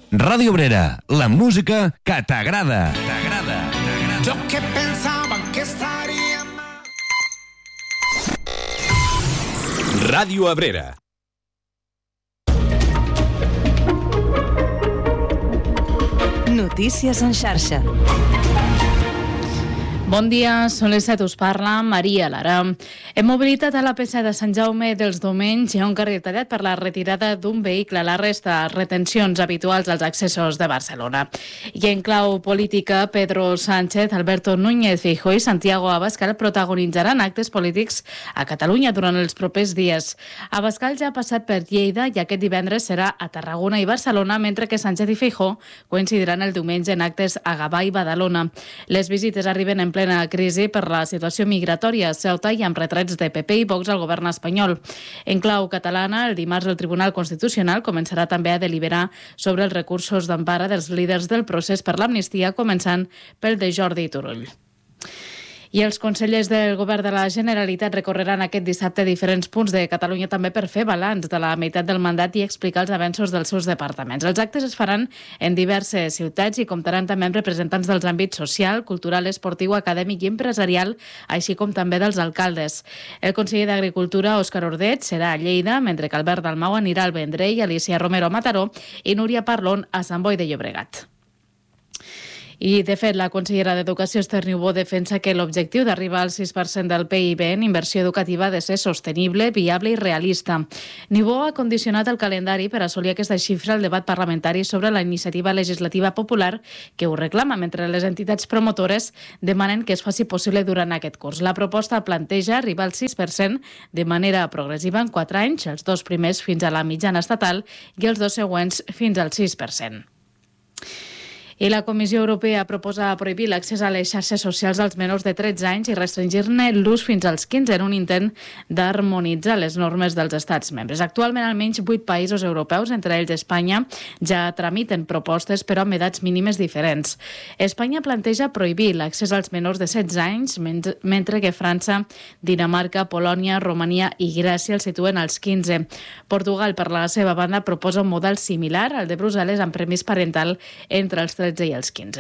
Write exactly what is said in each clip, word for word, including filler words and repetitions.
Ràdio Obrera, la música que t'agrada. T'agrada, t'agrada. Jo que pensava que estaria mal. Ràdio Abrera. Notícies en xarxa. Bon dia, són les set, us parla Maria Lara. Hem mobilitat a la peça de Sant Jaume dels Domenys i a un carrer tallat per la retirada d'un vehicle. La resta, retencions habituals als accessos de Barcelona. I en clau política, Pedro Sánchez, Alberto Núñez Feijóo i Santiago Abascal protagonitzaran actes polítics a Catalunya durant els propers dies. Abascal ja ha passat per Lleida i aquest divendres serà a Tarragona i Barcelona, mentre que Sánchez i Feijóo coincidiran el diumenge en actes a Gavà i Badalona. Les visites arriben en plena crisi per la situació migratòria a Ceuta i amb retrets de P P i Vox al govern espanyol. En clau catalana, el dimarts el Tribunal Constitucional començarà també a deliberar sobre els recursos d'empara dels líders del procés per l'amnistia, començant pel de Jordi Turull. I els consellers del Govern de la Generalitat recorreran aquest dissabte diferents punts de Catalunya també per fer balanç de la meitat del mandat i explicar els avenços dels seus departaments. Els actes es faran en diverses ciutats i comptaran també amb representants dels àmbits social, cultural, esportiu, acadèmic i empresarial, així com també dels alcaldes. El conseller d'Agricultura, Òscar Ordeig, serà a Lleida, mentre que Albert Dalmau anirà al Vendrell, Alicia Romero a Mataró i Núria Parlon a Sant Boi de Llobregat. I, de fet, la consellera d'Educació, Esther Niubó, defensa que l'objectiu d'arribar al sis per cent del P I B en inversió educativa ha de ser sostenible, viable i realista. Niubó ha condicionat el calendari per assolir aquesta xifra al debat parlamentari sobre la iniciativa legislativa popular que ho reclama, mentre les entitats promotores demanen que es faci possible durant aquest curs. La proposta planteja arribar al sis per cent de manera progressiva en quatre anys, els dos primers fins a la mitjana estatal i els dos següents fins al sis per cent. I la Comissió Europea proposa prohibir l'accés a les xarxes socials als menors de tretze anys i restringir-ne l'ús fins als quinze en un intent d'harmonitzar les normes dels estats membres. Actualment, almenys vuit països europeus, entre ells Espanya, ja tramiten propostes però amb edats mínimes diferents. Espanya planteja prohibir l'accés als menors de setze anys, mentre que França, Dinamarca, Polònia, Romania i Grècia el situen als quinze. Portugal, per la seva banda, proposa un model similar al de Brussel·les amb permís parental entre els tretze i els quinze.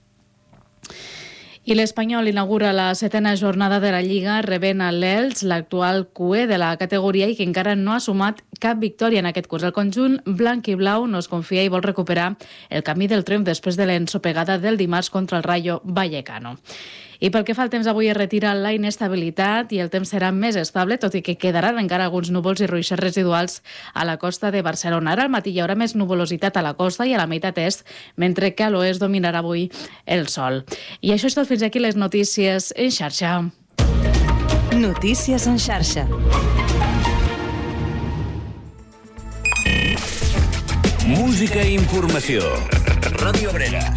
I l'Espanyol inaugura la setena jornada de la Lliga rebent a l'Elx, l'actual Q E de la categoria i que encara no ha sumat cap victòria en aquest curs. El conjunt blanc i blau no es confia i vol recuperar el camí del triomf després de l'ensopegada del dimarts contra el Rayo Vallecano. I pel que fa al temps, avui es retira la inestabilitat i el temps serà més estable, tot i que quedaran encara alguns núvols i ruixers residuals a la costa de Barcelona. Ara al matí hi haurà més nuvolositat a la costa i a la meitat est, mentre que a l'oest dominarà avui el sol. I això és tot, fins aquí les notícies en xarxa. Notícies en xarxa. Música i informació. Ràdio Obrera.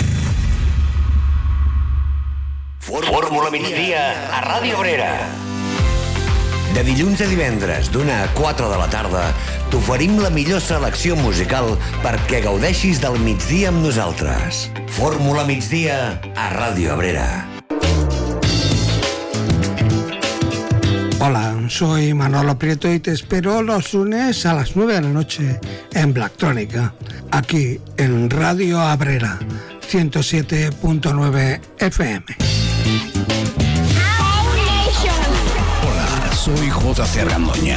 Fórmula migdia a Ràdio Obrera. De dilluns a divendres, d'una a quatre de la tarda, t'oferim la millor selecció musical perquè gaudeixis del migdia amb nosaltres. Fórmula migdia a Ràdio Obrera. Hola, soy Manolo Prieto y te espero los lunes a las nueve de la noche en Blacktónica, aquí en Radio Abrera, ciento siete punto nueve F M. Hola, soy J C Randoña.